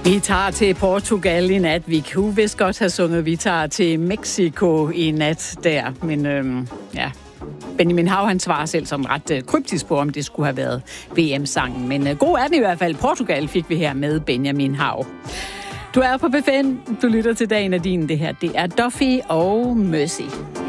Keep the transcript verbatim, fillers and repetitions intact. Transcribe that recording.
Vi tager til Portugal i nat. Vi kunne vist godt have sunget, vi tager til Mexico i nat der. Men øhm, ja, Benjamin Hav, han svarer selv som ret øh, kryptisk på, om det skulle have været V M-sangen. Men øh, god er den i hvert fald. Portugal fik vi her med Benjamin Hav. Du er på B F M. Du lytter til Dagen af din. Det her, det er Duffy og Mercy.